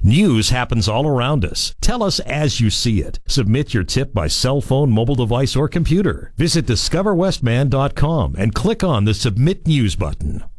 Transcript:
News happens all around us. Tell us as you see it. Submit your tip by cell phone, mobile device, or computer. Visit discoverwestman.com and click on the Submit News button.